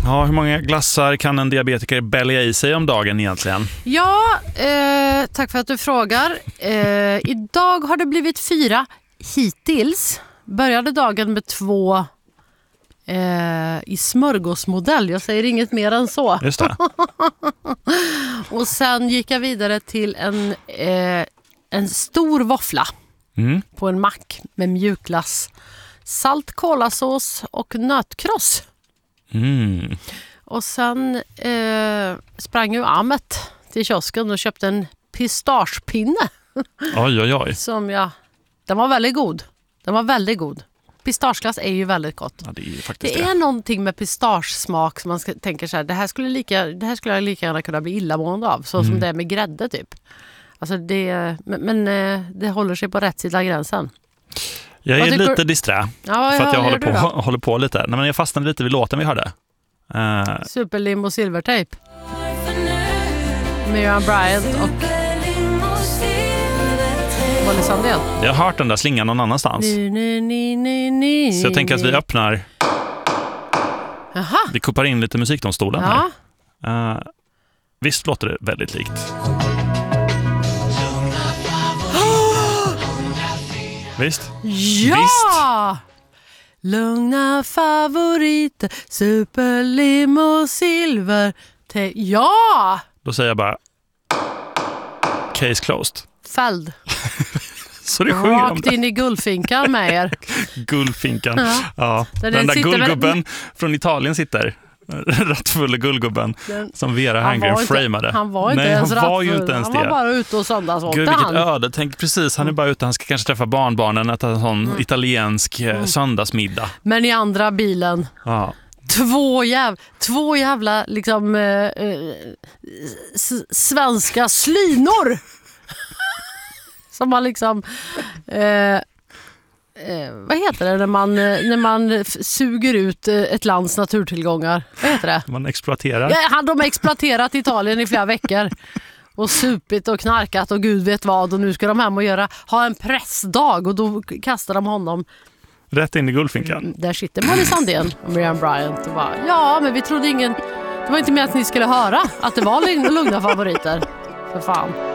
Ja, hur många glassar kan en diabetiker bälga i sig om dagen egentligen? Ja, tack för att du frågar. Idag har det blivit 4 hittills. Började dagen med 2 i smörgåsmodell. Jag säger inget mer än så. Just det. Och sen gick jag vidare till en stor våffla på en mack med mjukglass, salt kolasås och nötkross. Och sen sprang ju Ahmet till kiosken och köpte en pistagepinne. Oj. Den var väldigt god. Den var väldigt god. Pistageglass är ju väldigt gott. Ja, det är ju faktiskt det är någonting med pistagesmak som man tänker så här, det här skulle jag lika gärna kunna bli illamående av, så som det är med grädde typ. Alltså men det håller sig på rätt sida av gränsen. Jag är lite disträ för att jag håller på lite. Nej, men jag fastnade lite vid låten vi hörde. Superlim och silvertejp. Miriam Bryant och Molly Sandén. Jag har hört den där slingan någon annanstans. Så jag tänker att vi öppnar. Aha. Vi kuppar in lite Musikdomstolen Ja. här. Visst låter det väldigt likt. Visst? Ja! Visst. Lugna favoriter, superlim och silver. Ja! Då säger jag bara case closed. Fälld. Så det sjunger om Rakt det. in i guldfinkan med er. Guldfinkan. Ja. Den där guldgubben från Italien sitter. Rattfulla guldgubben som Vera Herngren framade. Han var inte ens rattfull. Han var bara ute och söndagsåkte. Gud, vilket öde. Tänk precis, han är bara ute. Han ska kanske träffa barnbarnen, äta en sån italiensk söndagsmiddag. Men i andra bilen. Ja. Två jävla liksom svenska slynor. Som man liksom vad heter det när man suger ut ett lands naturtillgångar? Vad heter det? Man exploaterar. Ja, de har exploaterat Italien i flera veckor. Och supit och knarkat och gud vet vad. Och nu ska de hem och ha en pressdag. Och då kastar de honom rätt in i guldfinkan. Där sitter Molly Sandén och Miriam Bryant och bara, ja men vi trodde det var inte mer att ni skulle höra att det var lugna favoriter. För fan.